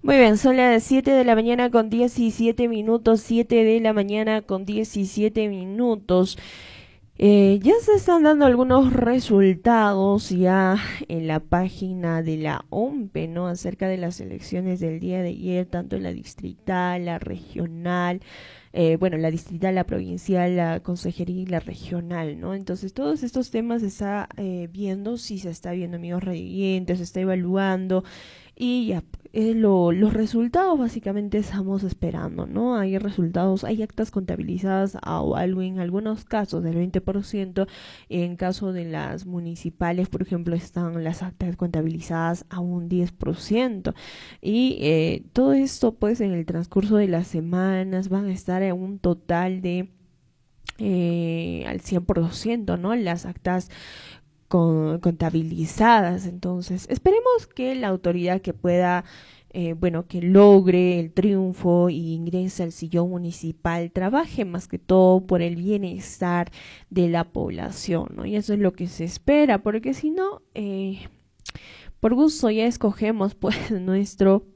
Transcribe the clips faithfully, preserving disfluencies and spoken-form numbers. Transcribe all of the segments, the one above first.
Muy bien, son las siete de la mañana con diecisiete minutos, siete de la mañana con diecisiete minutos. Eh, ya se están dando algunos resultados ya en la página de la O M P E, ¿no? Acerca de las elecciones del día de ayer, tanto en la distrital, la regional, eh, bueno, la distrital, la provincial, la consejería y la regional, ¿no? Entonces, todos estos temas se está eh, viendo, si se está viendo, amigos radiantes, se está evaluando y ya, eh, lo, los resultados básicamente estamos esperando, ¿no? Hay resultados, hay actas contabilizadas a, o algo en algunos casos del veinte por ciento, en caso de las municipales, por ejemplo, están las actas contabilizadas a un diez por ciento. Y eh, todo esto, pues, en el transcurso de las semanas van a estar en un total de eh, al cien por ciento, ¿no? Las actas con, contabilizadas. Entonces, esperemos que la autoridad que pueda, eh, bueno, que logre el triunfo y ingrese al sillón municipal, trabaje más que todo por el bienestar de la población, ¿no? Y eso es lo que se espera, porque si no, eh, por gusto ya escogemos, pues, nuestro...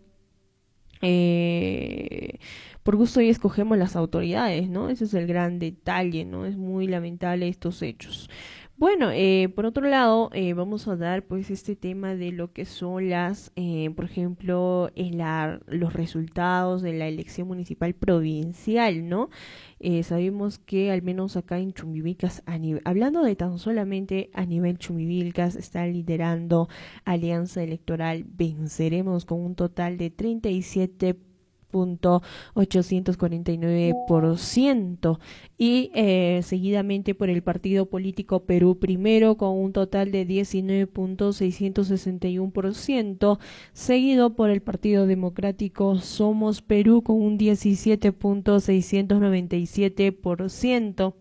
Eh, por gusto ya escogemos las autoridades, ¿no? Ese es el gran detalle, ¿no? Es muy lamentable estos hechos. Bueno, eh, por otro lado, eh, vamos a dar pues este tema de lo que son las, eh, por ejemplo, en la, los resultados de la elección municipal provincial, ¿no? Eh, sabemos que al menos acá en Chumbivilcas, a nivel, hablando de tan solamente a nivel Chumbivilcas, está liderando Alianza Electoral Venceremos con un total de treinta y siete punto ochocientos cuarenta y nueve por ciento y eh, seguidamente por el partido político Perú Primero con un total de diecinueve punto seiscientos sesenta y uno por ciento, seguido por el Partido Democrático Somos Perú con un diecisiete punto seiscientos noventa y siete por ciento.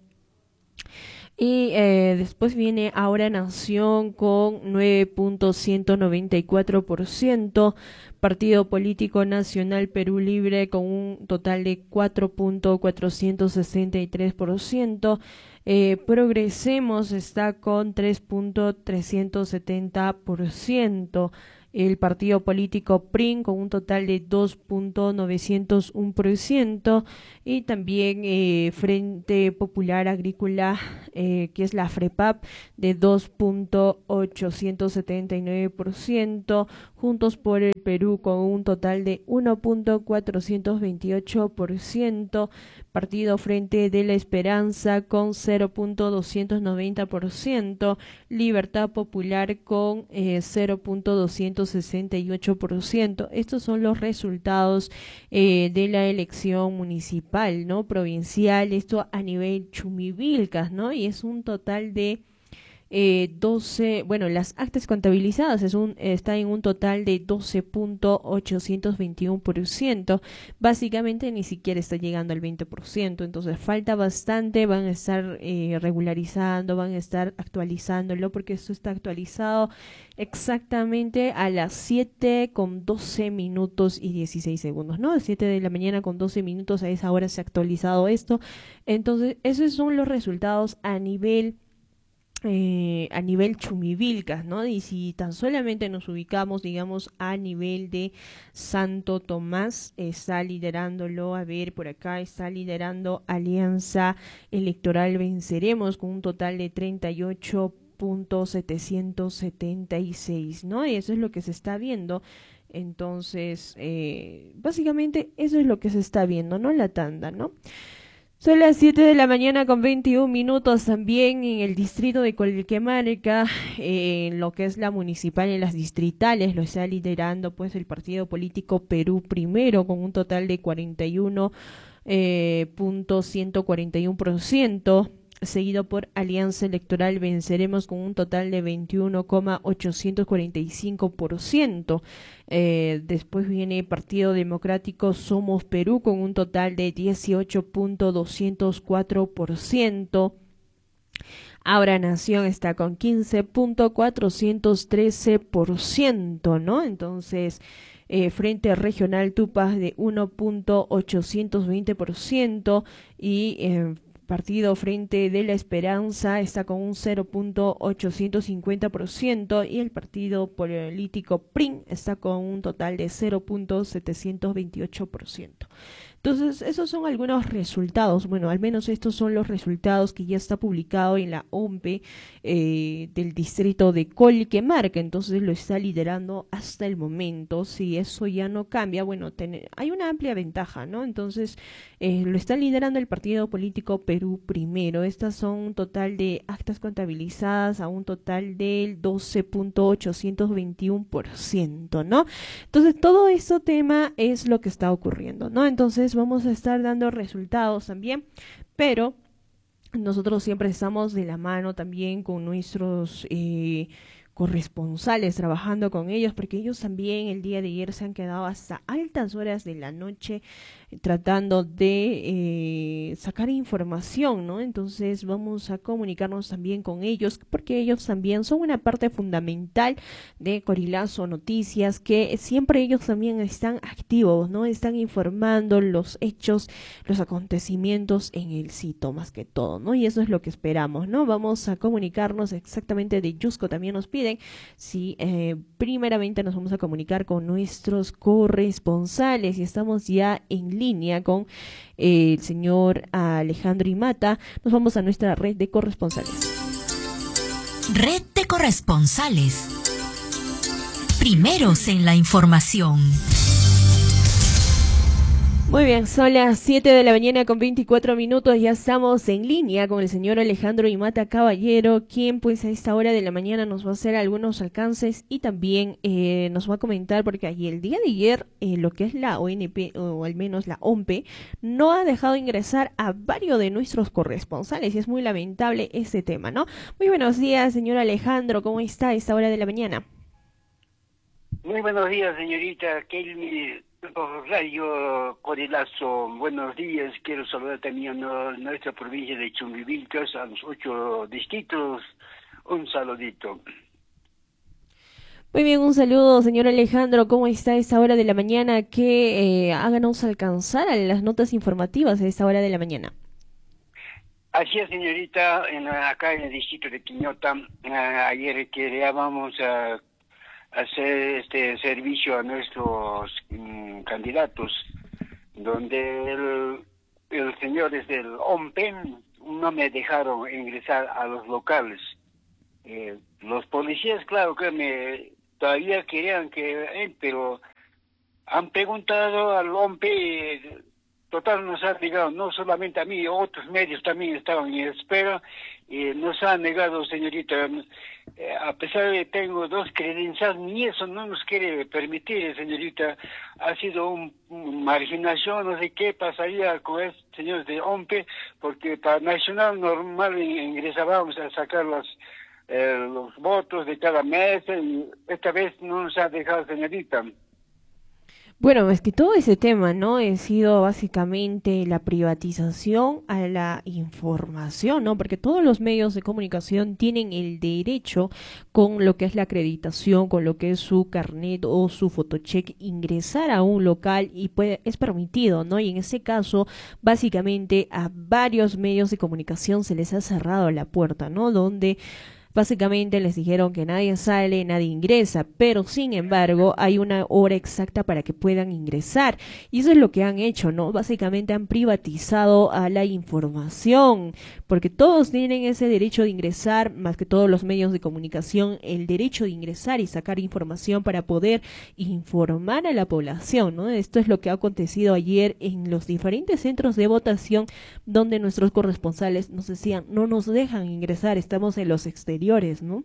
Y eh, después viene Ahora Nación con nueve punto ciento noventa y cuatro por ciento, Partido Político Nacional Perú Libre con un total de cuatro punto cuatrocientos sesenta y tres por ciento, eh, Progresemos está con tres punto trescientos setenta por ciento, el partido político P R I N con un total de dos punto novecientos uno por ciento y también eh, Frente Popular Agrícola, eh, que es la FREPAP, de dos punto ochocientos setenta y nueve por ciento, Juntos por el Perú con un total de uno punto cuatrocientos veintiocho por ciento, Partido Frente de la Esperanza con cero punto doscientos noventa por ciento, Libertad Popular con eh, cero punto doscientos sesenta y ocho por ciento. Estos son los resultados eh, de la elección municipal, ¿no? Provincial, esto a nivel Chumbivilcas, ¿no? Y es un total de eh, doce, bueno, las actas contabilizadas es un, está en un total de doce punto ochocientos veintiuno por ciento, básicamente ni siquiera está llegando al veinte por ciento, entonces falta bastante, van a estar eh, regularizando, van a estar actualizándolo, porque esto está actualizado exactamente a las siete con doce minutos y dieciséis segundos, ¿no? A siete de la mañana con doce minutos, a esa hora se ha actualizado esto, entonces esos son los resultados a nivel Eh, a nivel Chumbivilcas, ¿no? Y si tan solamente nos ubicamos, digamos, a nivel de Santo Tomás, está liderándolo, a ver, por acá está liderando Alianza Electoral Venceremos con un total de treinta y ocho punto setecientos setenta y seis, ¿no? Y eso es lo que se está viendo. Entonces, eh, básicamente eso es lo que se está viendo, ¿no? La tanda, ¿no? Son las siete de la mañana con veintiún minutos, también en el distrito de Colquemarca, eh, en lo que es la municipal y las distritales, lo está liderando pues el partido político Perú Primero con un total de cuarenta y uno punto ciento cuarenta y uno por ciento, seguido por Alianza Electoral Venceremos con un total de veintiuno coma ochocientos cuarenta y cinco por ciento. Eh, después viene Partido Democrático Somos Perú con un total de dieciocho punto doscientos cuatro por ciento. Ahora Nación está con quince punto cuatrocientos trece por ciento, ¿no? Entonces, eh, Frente Regional Tupas de uno punto ochocientos veinte por ciento y... Eh, Partido Frente de la Esperanza está con un cero punto ochocientos cincuenta por ciento y el partido político P R I N está con un total de cero punto setecientos veintiocho por ciento. Entonces, esos son algunos resultados. Bueno, al menos estos son los resultados que ya está publicado en la O M P E eh, del distrito de Colquemarca. Entonces, lo está liderando hasta el momento. Si eso ya no cambia, bueno, ten, hay una amplia ventaja, ¿no? Entonces, eh, lo está liderando el partido político Perú Primero. Estas son un total de actas contabilizadas a un total del doce punto ochocientos veintiuno por ciento, ¿no? Entonces, todo este tema es lo que está ocurriendo, ¿no? Entonces, vamos a estar dando resultados también, pero nosotros siempre estamos de la mano también con nuestros eh, corresponsales, trabajando con ellos, porque ellos también el día de ayer se han quedado hasta altas horas de la noche tratando de eh, sacar información, ¿no? Entonces vamos a comunicarnos también con ellos, porque ellos también son una parte fundamental de Corilazo Noticias, que siempre ellos también están activos, ¿no? Están informando los hechos, los acontecimientos en el sitio, más que todo, ¿no? Y eso es lo que esperamos, ¿no? Vamos a comunicarnos exactamente de Yusco, también nos piden, si eh, primeramente nos vamos a comunicar con nuestros corresponsales y estamos ya en línea con eh, el señor Alejandro Imata. Nos vamos a nuestra red de corresponsales. Red de corresponsales. Primeros en la información. Muy bien, son las siete de la mañana con veinticuatro minutos, ya estamos en línea con el señor Alejandro Imata Caballero, quien pues a esta hora de la mañana nos va a hacer algunos alcances y también eh, nos va a comentar, porque allí el día de ayer eh, lo que es la O N P, o al menos la O M P E, no ha dejado ingresar a varios de nuestros corresponsales y es muy lamentable este tema, ¿no? Muy buenos días, señor Alejandro, ¿cómo está a esta hora de la mañana? Muy buenos días, señorita Kelly. Radio Corilazo, buenos días. Quiero saludar también a nuestra provincia de Chumbivilcas, a los ocho distritos. Un saludito. Muy bien, un saludo, señor Alejandro. ¿Cómo está a esta hora de la mañana? Que eh, háganos alcanzar a las notas informativas a esta hora de la mañana. Así es, señorita, en, acá en el distrito de Quiñota, uh, ayer queríamos uh, hacer este servicio a nuestros um, candidatos, donde el, el señores del O M P E no me dejaron ingresar a los locales. Eh, los policías, claro que me todavía querían que, eh, pero han preguntado al O M P E, total nos han negado, no solamente a mí, otros medios también estaban en espera, y nos han negado, señorita, eh, a pesar de que tengo dos credenciales, ni eso no nos quiere permitir, señorita. Ha sido un, un marginación, no sé qué pasaría con estos señores de O M P E, porque para Nacional normal ingresábamos a sacar las, eh, los votos de cada mes, y esta vez no nos ha dejado, señorita. Bueno, es que todo ese tema, ¿no? Ha sido básicamente la privatización a la información, ¿no? Porque todos los medios de comunicación tienen el derecho, con lo que es la acreditación, con lo que es su carnet o su fotocheck, ingresar a un local y puede, es permitido, ¿no? Y en ese caso, básicamente a varios medios de comunicación se les ha cerrado la puerta, ¿no? Donde básicamente les dijeron que nadie sale, nadie ingresa, pero sin embargo hay una hora exacta para que puedan ingresar. Y eso es lo que han hecho, ¿no? Básicamente han privatizado a la información, porque todos tienen ese derecho de ingresar, más que todos los medios de comunicación, el derecho de ingresar y sacar información para poder informar a la población, ¿no? Esto es lo que ha acontecido ayer en los diferentes centros de votación, donde nuestros corresponsales nos decían, no nos dejan ingresar, estamos en los exteriores, ¿no?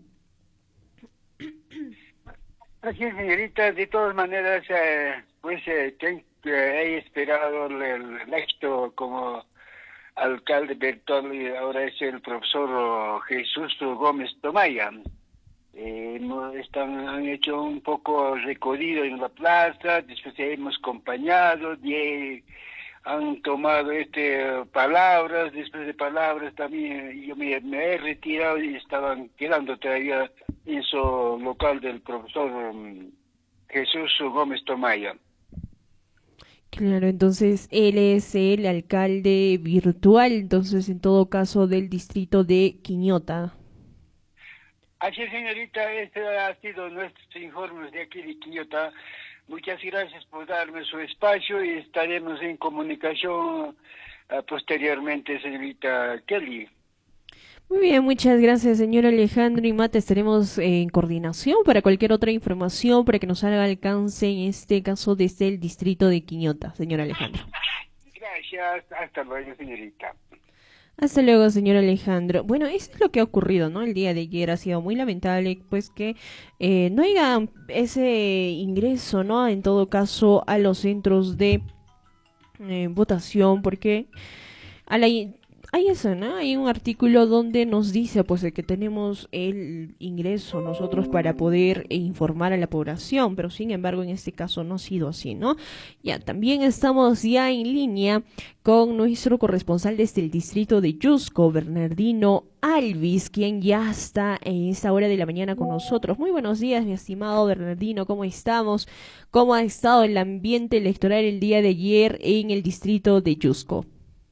Así es, señorita. De todas maneras, eh, pues eh, ten, eh, he esperado el, el éxito como alcalde virtual, y ahora es el profesor Jesús Gómez Tomaya. Eh, no, están, han hecho un poco recorrido en la plaza, después hemos acompañado, y han tomado este palabras, después de palabras también yo me, me he retirado y estaban quedando todavía en su local del profesor um, Jesús Gómez Tomaya. Claro, entonces él es el alcalde virtual, entonces en todo caso del distrito de Quiñota. Así es, señorita, este ha sido nuestros informes de aquí de Quillota. Muchas gracias por darme su espacio y estaremos en comunicación uh, posteriormente, señorita Kelly. Muy bien, muchas gracias, señor Alejandro y Mate. Estaremos en coordinación para cualquier otra información para que nos haga alcance, en este caso desde el distrito de Quiñota, señor Alejandro. Gracias, hasta luego, señorita. Hasta luego, señor Alejandro. Bueno, eso es lo que ha ocurrido, ¿no? El día de ayer ha sido muy lamentable, pues que eh, no haya ese ingreso, ¿no? En todo caso, a los centros de eh, votación, porque a la, hay eso, ¿no? Hay un artículo donde nos dice, pues, de que tenemos el ingreso nosotros para poder informar a la población, pero sin embargo, en este caso no ha sido así, ¿no? Ya, también estamos ya en línea con nuestro corresponsal desde el distrito de Yusco, Bernardino Alvis, quien ya está en esta hora de la mañana con nosotros. Muy buenos días, mi estimado Bernardino, ¿cómo estamos? ¿Cómo ha estado el ambiente electoral el día de ayer en el distrito de Yusco?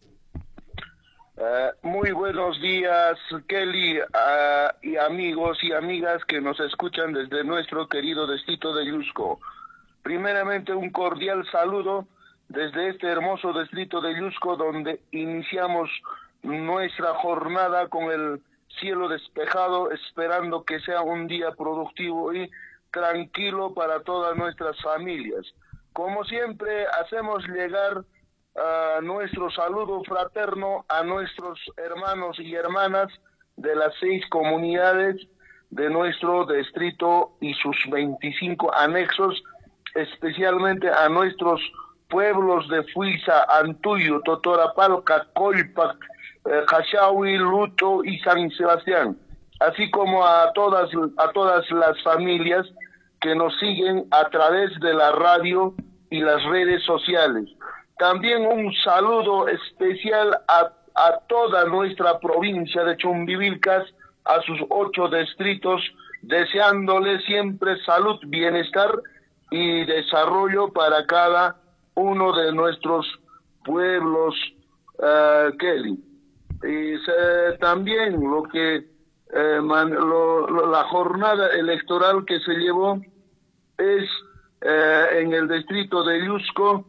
Uh, muy buenos días, Kelly, uh, y amigos y amigas que nos escuchan desde nuestro querido distrito de Yusco. Primeramente, un cordial saludo desde este hermoso distrito de Yusco, donde iniciamos nuestra jornada con el cielo despejado, esperando que sea un día productivo y tranquilo para todas nuestras familias. Como siempre, hacemos llegar Uh, nuestro saludo fraterno a nuestros hermanos y hermanas de las seis comunidades de nuestro distrito y sus veinticinco anexos, especialmente a nuestros pueblos de Fuiza, Antuyo, Totorapalca, Colpac, eh, Cachaui, Luto y San Sebastián, así como a todas, a todas las familias que nos siguen a través de la radio y las redes sociales. También un saludo especial a, a toda nuestra provincia de Chumbivilcas, a sus ocho distritos, deseándoles siempre salud, bienestar y desarrollo para cada uno de nuestros pueblos, uh, Kelly. Y se, también lo que eh, man, lo, lo, la jornada electoral que se llevó es eh, en el distrito de Yusco.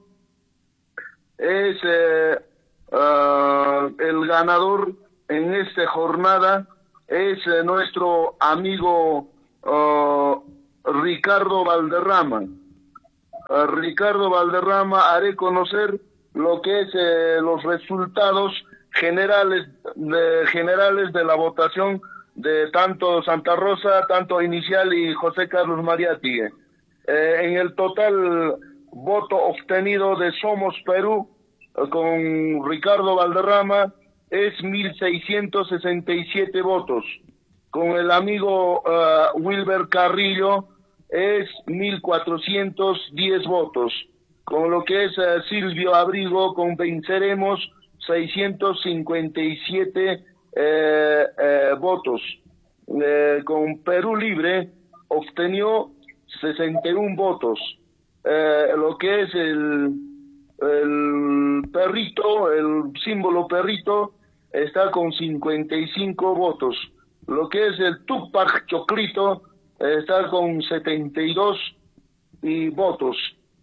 Es eh, uh, el ganador en esta jornada es eh, nuestro amigo uh, Ricardo Valderrama. Uh, Ricardo Valderrama haré conocer lo que es eh, los resultados generales de, generales de la votación de tanto Santa Rosa, tanto Inicial y José Carlos Mariátegui. Eh, en el total voto obtenido de Somos Perú con Ricardo Valderrama es mil seiscientos sesenta y siete votos. Con el amigo uh, Wilber Carrillo es mil cuatrocientos diez votos. Con lo que es uh, Silvio Abrigo con Venceremos seiscientos cincuenta y siete eh, eh, votos. Eh, con Perú Libre obtenió sesenta y uno votos. Eh, lo que es el, el perrito, el símbolo perrito, está con cincuenta y cinco votos. Lo que es el Tupac Choclito está con setenta y dos y votos.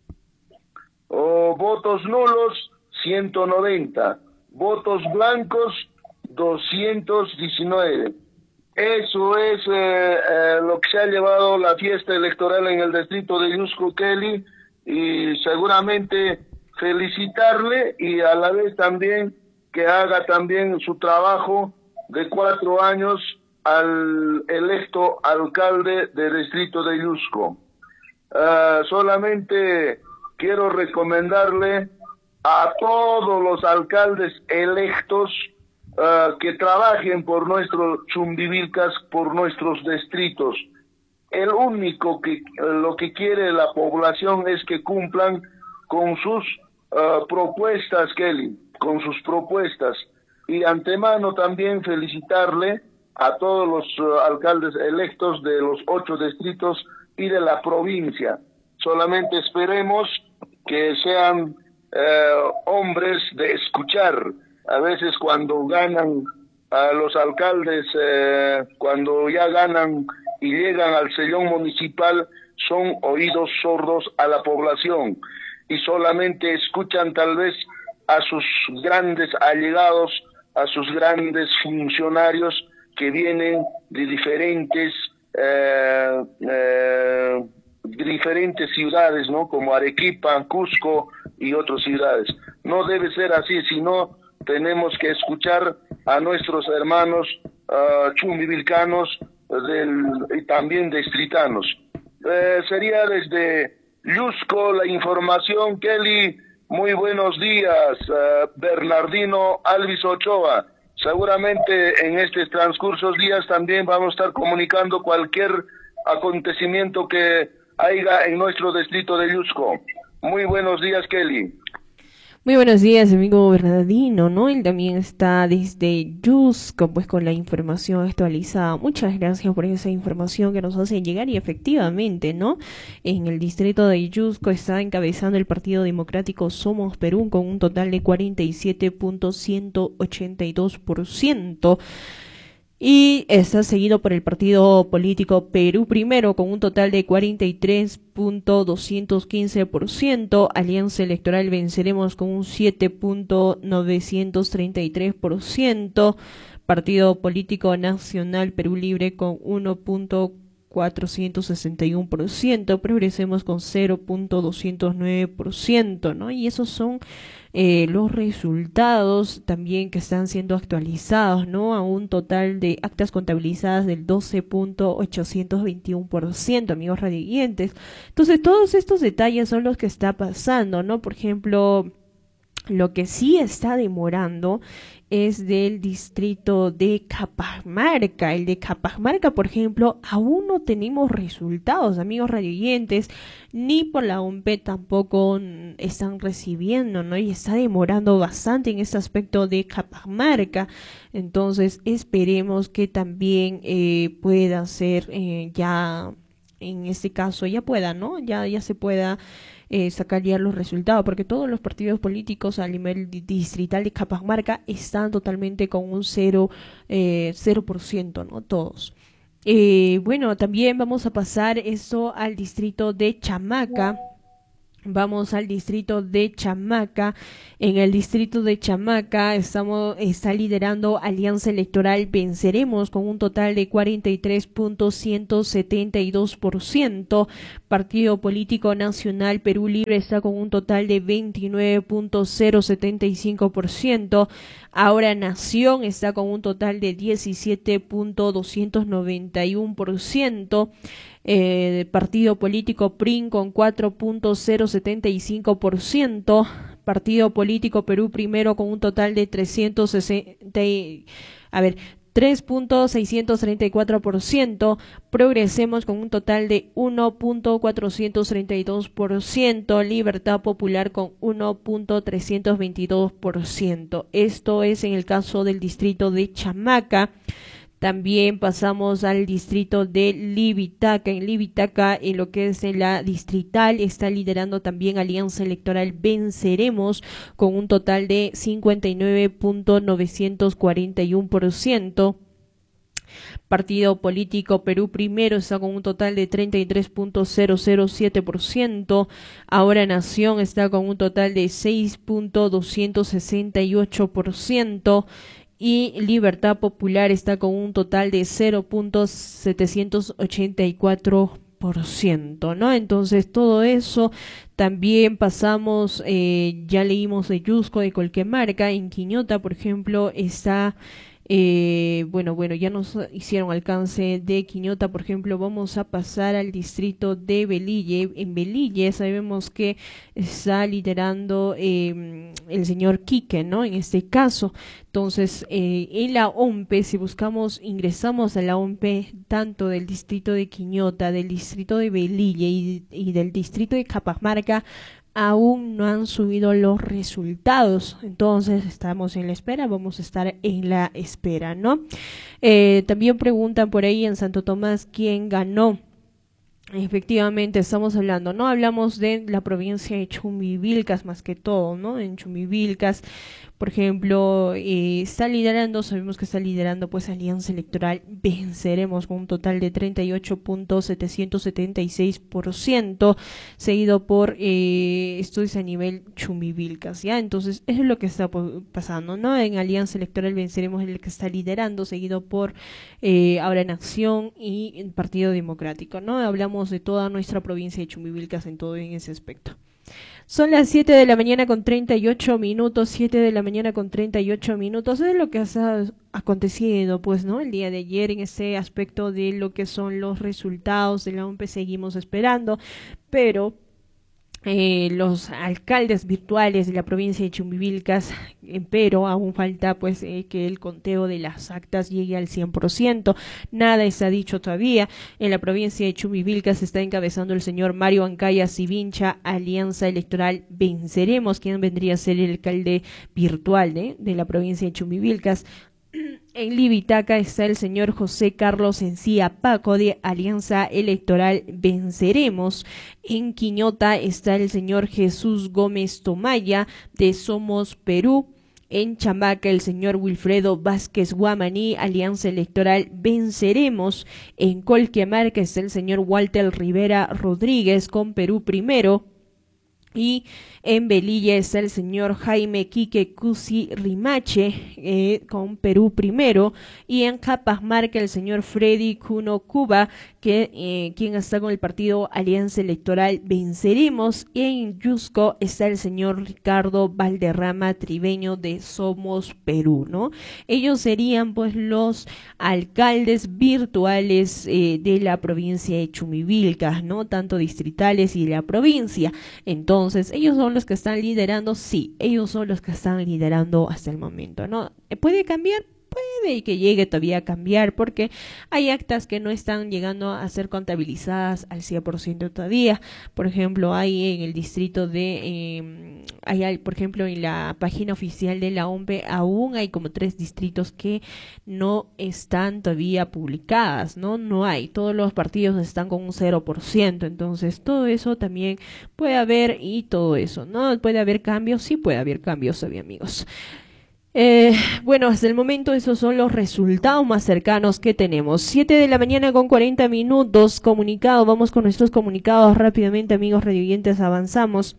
O votos nulos, ciento noventa. Votos blancos, doscientos diecinueve. Eso es eh, eh, lo que se ha llevado la fiesta electoral en el distrito de Yusco, Kelly, y seguramente felicitarle y a la vez también que haga también su trabajo de cuatro años al electo alcalde del distrito de Yusco. Uh, solamente quiero recomendarle a todos los alcaldes electos Uh, que trabajen por nuestros Chumbivilcas, por nuestros distritos. El único que lo que quiere la población es que cumplan con sus uh, propuestas, Kelly, con sus propuestas. Y antemano también felicitarle a todos los uh, alcaldes electos de los ocho distritos y de la provincia. Solamente esperemos que sean eh, hombres de escuchar. A veces cuando ganan a los alcaldes, eh, cuando ya ganan y llegan al sillón municipal, son oídos sordos a la población y solamente escuchan tal vez a sus grandes allegados, a sus grandes funcionarios que vienen de diferentes eh, eh, diferentes ciudades, ¿no? Como Arequipa, Cusco y otras ciudades. No debe ser así, sino tenemos que escuchar a nuestros hermanos uh, chumbivilcanos del, y también distritanos. Eh, sería desde Yusco la información, Kelly. Muy buenos días, uh, Bernardino Alvis Ochoa. Seguramente en estos transcursos días también vamos a estar comunicando cualquier acontecimiento que haya en nuestro distrito de Yusco. Muy buenos días, Kelly. Muy buenos días, amigo Bernardino, ¿no? Él también está desde Yusco, pues con la información actualizada. Muchas gracias por esa información que nos hace llegar y efectivamente, ¿no? En el distrito de Yusco está encabezando el Partido Democrático Somos Perú con un total de cuarenta y siete punto ciento ochenta y dos por ciento. Y está seguido por el partido político Perú Primero con un total de cuarenta y tres punto doscientos quince por ciento, Alianza Electoral Venceremos con un siete punto novecientos treinta y tres por ciento, Partido Político Nacional Perú Libre con uno punto cuatrocientos sesenta y uno por ciento, Progresemos con cero punto doscientos nueve por ciento, ¿no? Y esos son eh, los resultados también que están siendo actualizados, ¿no? A un total de actas contabilizadas del doce punto ochocientos veintiuno por ciento, amigos radioyentes. Entonces, todos estos detalles son los que está pasando, ¿no? Por ejemplo, lo que sí está demorando es del distrito de Cajamarca. El de Cajamarca, por ejemplo, aún no tenemos resultados, amigos radioyentes, ni por la O M P tampoco están recibiendo, ¿no? Y está demorando bastante en este aspecto de Cajamarca. Entonces, esperemos que también eh, pueda ser eh, ya, en este caso, ya pueda, ¿no? Ya, ya se pueda Eh, sacar ya los resultados, porque todos los partidos políticos a nivel distrital de Cajamarca están totalmente con un cero, eh, cero por ciento, ¿no? Todos. Eh, bueno, también vamos a pasar esto al distrito de Chamaca. Vamos al distrito de Chamaca. En el distrito de Chamaca estamos, está liderando Alianza Electoral Venceremos con un total de cuarenta y tres punto ciento setenta y dos por ciento. Partido Político Nacional Perú Libre está con un total de veintinueve punto cero setenta y cinco por ciento. Ahora Nación está con un total de diecisiete punto doscientos noventa y uno por ciento. Eh, Partido Político P R I N con cuatro punto cero setenta y cinco por ciento, Partido Político Perú Primero con un total de trescientos sesenta, a ver, tres punto seiscientos treinta y cuatro por ciento, Progresemos con un total de uno punto cuatrocientos treinta y dos por ciento, Libertad Popular con uno punto trescientos veintidós por ciento. Esto es en el caso del distrito de Chamaca. También pasamos al distrito de Libitaca. En Libitaca, en lo que es en la distrital, está liderando también Alianza Electoral Venceremos con un total de cincuenta y nueve punto novecientos cuarenta y uno por ciento. Partido Político Perú Primero está con un total de treinta y tres punto cero cero siete por ciento. Ahora Nación está con un total de seis punto doscientos sesenta y ocho por ciento. Y Libertad Popular está con un total de cero punto setecientos ochenta y cuatro por ciento, ¿no? Entonces todo eso. También pasamos, eh, ya leímos de Yusco, de Colquemarca. En Quiñota, por ejemplo, está Eh, bueno, bueno, ya nos hicieron alcance de Quiñota, por ejemplo. Vamos a pasar al distrito de Velille. En Velille sabemos que está liderando eh, el señor Quique, ¿no? En este caso, entonces, eh, en la O M P, si buscamos, ingresamos a la O M P, tanto del distrito de Quiñota, del distrito de Velille y, y del distrito de Cajamarca, aún no han subido los resultados. Entonces estamos en la espera, vamos a estar en la espera, ¿no? Eh, también preguntan por ahí en Santo Tomás quién ganó. Efectivamente, estamos hablando, ¿no? Hablamos de la provincia de Chumbivilcas más que todo, ¿no? En Chumbivilcas, por ejemplo, eh, está liderando, sabemos que está liderando pues Alianza Electoral Venceremos con un total de treinta y ocho punto setecientos setenta y seis por ciento, seguido por, eh, esto es a nivel Chumbivilcas, ¿ya? Entonces, eso es lo que está pasando, ¿no? En Alianza Electoral Venceremos es el que está liderando, seguido por eh, Ahora en Acción y el Partido Democrático, ¿no? Hablamos de toda nuestra provincia de Chumbivilcas en todo en ese aspecto. Son las siete de la mañana con treinta y ocho minutos, siete de la mañana con treinta y ocho minutos, es lo que ha acontecido, pues, ¿no? El día de ayer en ese aspecto de lo que son los resultados de la O M P seguimos esperando, pero Eh, los alcaldes virtuales de la provincia de Chumbivilcas, eh, pero aún falta pues eh, que el conteo de las actas llegue al cien por ciento, nada está dicho todavía. En la provincia de Chumbivilcas está encabezando el señor Mario Ancaya Sivincha, Alianza Electoral Venceremos, quien vendría a ser el alcalde virtual ¿eh? de la provincia de Chumbivilcas. En Libitaca está el señor José Carlos Encía Paco de Alianza Electoral Venceremos. En Quiñota está el señor Jesús Gómez Tomaya de Somos Perú. En Chamaca el señor Wilfredo Vázquez Guamaní, Alianza Electoral Venceremos. En Colquiamarca está el señor Walter Rivera Rodríguez con Perú Primero. Y en Velilla está el señor Jaime Quique Cusi Rimache eh, con Perú Primero, y en Capasmarca el señor Freddy Cuno Cuba, que eh, quien está con el partido Alianza Electoral Venceremos, y en Yusco está el señor Ricardo Valderrama Tribeño de Somos Perú, ¿no? Ellos serían pues los alcaldes virtuales eh, de la provincia de Chumbivilcas, ¿no? Tanto distritales y de la provincia. Entonces Entonces, ¿ellos son los que están liderando? Sí, ellos son los que están liderando hasta el momento, ¿no? ¿Puede cambiar? Puede que llegue todavía a cambiar, porque hay actas que no están llegando a ser contabilizadas al cien por ciento todavía. Por ejemplo, hay en el distrito de, eh, hay, por ejemplo, en la página oficial de la O M P E aún hay como tres distritos que no están todavía publicadas, ¿no? No hay, todos los partidos están con un cero por ciento, entonces todo eso también puede haber, y todo eso, ¿no? ¿Puede haber cambios? Sí puede haber cambios todavía, amigos. Eh, bueno, hasta el momento esos son los resultados más cercanos que tenemos. siete de la mañana con cuarenta minutos, comunicado, vamos con nuestros comunicados rápidamente, amigos radioyentes, avanzamos.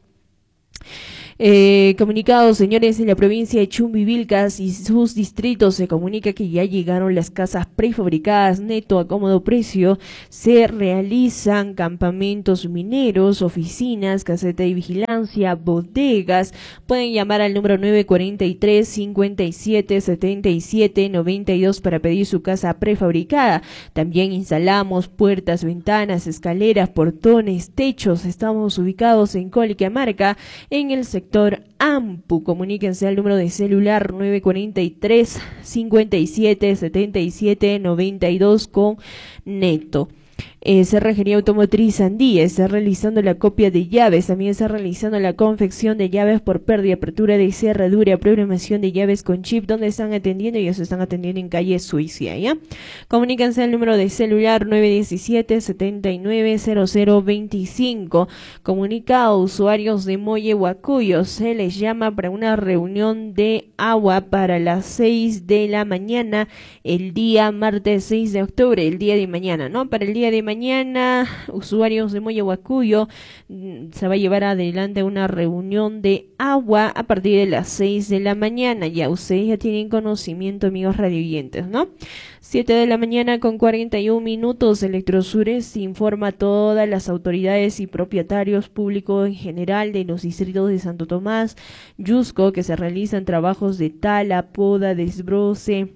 Eh, comunicados, señores, en la provincia de Chumbivilcas y sus distritos se comunica que ya llegaron las casas prefabricadas neto a cómodo precio. Se realizan campamentos mineros, oficinas, caseta de vigilancia, bodegas. Pueden llamar al número nueve cuarenta y tres, cincuenta y siete, setenta y siete, noventa y dos para pedir su casa prefabricada. También instalamos puertas, ventanas, escaleras, portones, techos. Estamos ubicados en Colquiamarca, en el sector Ampu. Comuníquense al número de celular nueve cuarenta y tres, cincuenta y siete, setenta y siete, noventa y dos con Neto. Eh, Cerrajería Automotriz Andía está realizando la copia de llaves, también está realizando la confección de llaves por pérdida, apertura de cerradura, programación de llaves con chip, donde están atendiendo, y se están atendiendo en calle Suiza, ¿ya? Comuníquense al número de celular nueve diecisiete, setenta y nueve, cero cero veinticinco. Comunicado, usuarios de Molle Huacuyo, se les llama para una reunión de agua para las seis de la mañana, el día martes seis de octubre, el día de mañana, ¿no? Para el día de mañana, usuarios de Molle Huacuyo, se va a llevar adelante una reunión de agua a partir de las seis de la mañana. Ya ustedes ya tienen conocimiento, amigos radioyentes, ¿no? siete de la mañana con cuarenta y un minutos. Electrosures informa a todas las autoridades y propietarios públicos en general de los distritos de Santo Tomás, Yusco, que se realizan trabajos de tala, poda, desbroce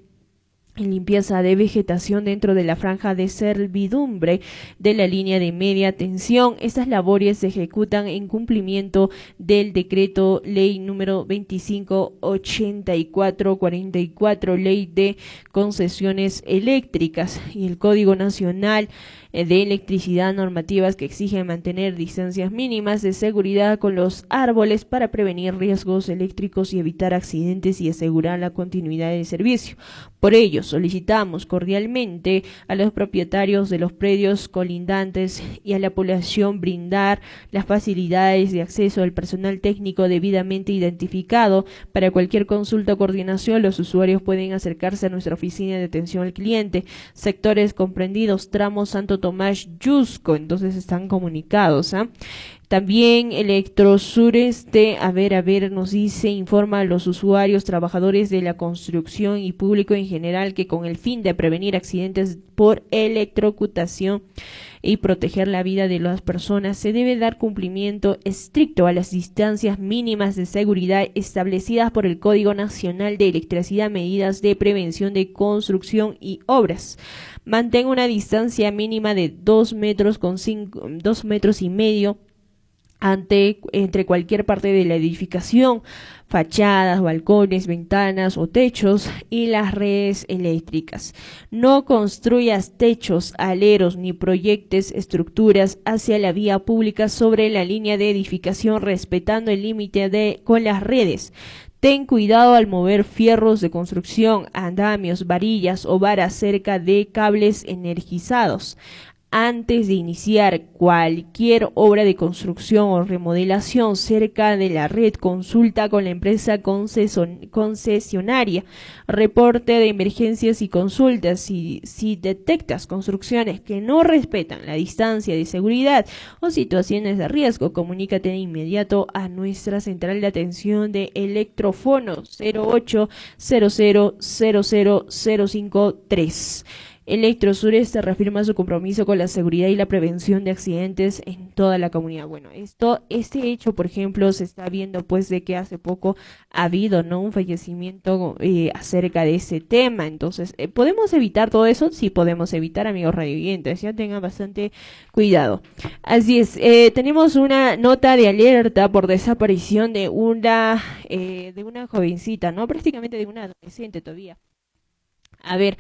y limpieza de vegetación dentro de la franja de servidumbre de la línea de media tensión. Estas labores se ejecutan en cumplimiento del decreto ley número veinticinco ochenta y cuatro cuarenta y cuatro, ley de concesiones eléctricas, y el Código Nacional de Electricidad, normativas que exigen mantener distancias mínimas de seguridad con los árboles para prevenir riesgos eléctricos y evitar accidentes y asegurar la continuidad del servicio. Por ello, Solicitamos cordialmente a los propietarios de los predios colindantes y a la población brindar las facilidades de acceso al personal técnico debidamente identificado. Para cualquier consulta o coordinación, los usuarios pueden acercarse a nuestra oficina de atención al cliente. Sectores comprendidos: tramo Santo Tomás, Yusco. Entonces están comunicados, ¿ah? ¿eh? También Electrosureste, a ver, a ver, nos dice, informa a los usuarios, trabajadores de la construcción y público en general que con el fin de prevenir accidentes por electrocutación y proteger la vida de las personas, se debe dar cumplimiento estricto a las distancias mínimas de seguridad establecidas por el Código Nacional de Electricidad, medidas de prevención de construcción y obras. Mantenga una distancia mínima de dos metros con cinco, dos metros y medio ante entre cualquier parte de la edificación, fachadas, balcones, ventanas o techos y las redes eléctricas. No construyas techos, aleros ni proyectes estructuras hacia la vía pública sobre la línea de edificación, respetando el límite de con las redes. Ten cuidado al mover fierros de construcción, andamios, varillas o varas cerca de cables energizados. Antes de iniciar cualquier obra de construcción o remodelación cerca de la red, consulta con la empresa concesionaria. Reporte de emergencias y consultas. Si, si detectas construcciones que no respetan la distancia de seguridad o situaciones de riesgo, comunícate de inmediato a nuestra central de atención de electrofono cero ocho cero cero cero cero cero cinco tres. Electrosureste reafirma su compromiso con la seguridad y la prevención de accidentes en toda la comunidad. Bueno, esto, este hecho, por ejemplo, se está viendo pues de que hace poco ha habido, ¿no?, un fallecimiento eh, acerca de ese tema. Entonces, eh, ¿podemos evitar todo eso? Sí, podemos evitar, amigos radiovidentes. Ya tengan bastante cuidado. Así es, eh, tenemos una nota de alerta por desaparición de una, eh, de una jovencita, ¿no? Prácticamente de una adolescente todavía. A ver,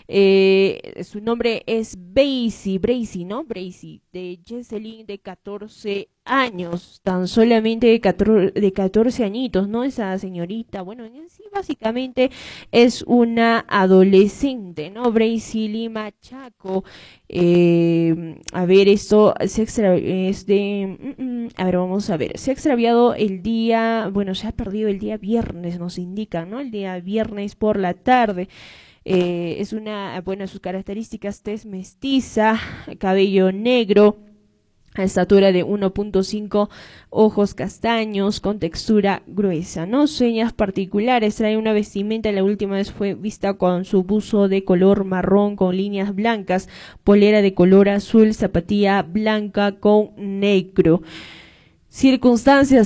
eh, su nombre es Bracy, Bracy, ¿no? Bracy, de Jesselyn, de catorce años, tan solamente de catorce añitos, ¿no? Esa señorita, bueno, en sí básicamente es una adolescente, ¿no? Bracy Lima Chaco. Eh, a ver, esto se extra, es de, mm, mm, a ver, vamos a ver, se ha extraviado el día, bueno, se ha perdido el día viernes, nos indican, ¿no? El día viernes por la tarde. Eh, es una, bueno, sus características: tez mestiza, cabello negro, estatura de uno punto cinco, ojos castaños con textura gruesa, ¿no? Señas particulares: trae una vestimenta, la última vez fue vista con su buzo de color marrón con líneas blancas, polera de color azul, zapatilla blanca con negro. Circunstancias: